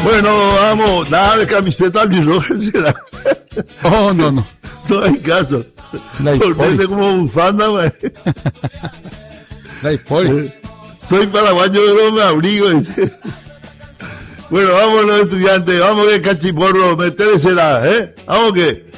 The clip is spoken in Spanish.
Bueno, vamos, nada de camiseta albirroja será. Oh, no, no. No hay caso. La Sorprende como bufanda, güey. La Hipólito. Soy paraguayo, pero me abrigo. Dice. Bueno, vamos los estudiantes, vamos que cachiporro, metérsela, ¿eh? Vamos que.